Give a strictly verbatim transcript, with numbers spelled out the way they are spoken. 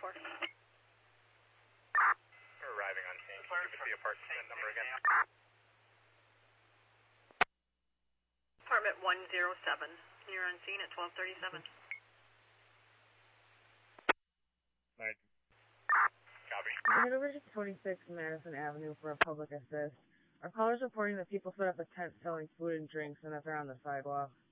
for? We're arriving on scene. Can you give us the apartment number again? Apartment one oh seven. You're on scene at twelve thirty-seven. Right. Copy. Head over to twenty-six Madison Avenue for a public assist. Our caller's reporting that people set up a tent selling food and drinks and that they're on the sidewalk.